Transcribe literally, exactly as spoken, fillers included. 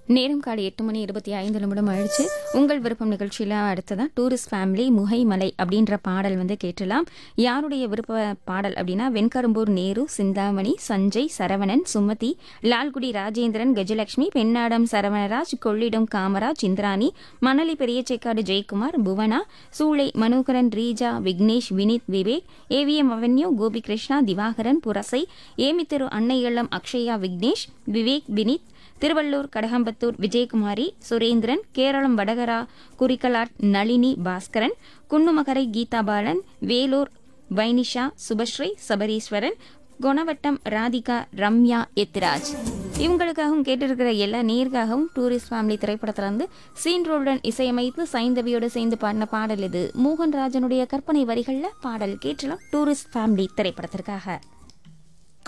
நேரம் காலை எட்டு மணி இருபத்தி ஐந்து நிமிடம் ஆயிடுச்சு. உங்கள் விருப்பம் நிகழ்ச்சியில் அடுத்ததான் டூரிஸ்ட் ஃபேமிலி முகைமலை அப்படின்ற பாடல் வந்து கேட்டலாம். யாருடைய விருப்ப பாடல் அப்படின்னா வெண்கரும்பூர் நேரு, சிந்தாமணி, சஞ்சய், சரவணன், சுமதி, லால்குடி ராஜேந்திரன், கஜலட்சுமி, பெண்ணாடம் சரவணராஜ், கொள்ளிடம் காமராஜ், இந்திராணி, மணலி பெரியச்சேக்காடு ஜெயக்குமார், புவனா, சூளை மனோகரன், ரீஜா, விக்னேஷ், வினித், விவேக், ஏவிஎம் அவென்யூ, கோபிகிருஷ்ணா, திவாகரன், புரசை, ஏமித்திரு அன்னையள்ளம், அக்ஷயா, விக்னேஷ், விவேக், வினித், திருவள்ளூர் கடகம்பத்தூர் விஜயகுமாரி, சுரேந்திரன், கேரளம் வடகரா குறிக்கலாட் நளினி, பாஸ்கரன், குன்னுமகரை கீதாபாலன், வேலூர் வைனிஷா, சுபஸ்ரீ, சபரீஸ்வரன், குணவட்டம் ராதிகா, ரம்யா, எத்திராஜ் இவங்களுக்காகவும் கேட்டிருக்கிற எல்லா நேர்காகவும் டூரிஸ்ட் ஃபேமிலி திரைப்படத்திலிருந்து சீன்ரோலுடன் இசையமைத்து சைந்தவியோடு சேர்ந்து பாடின பாடல் இது. மோகன்ராஜனுடைய கற்பனை வரிகளில் பாடல் கேட்டலாம் டூரிஸ்ட் ஃபேமிலி திரைப்படத்திற்காக.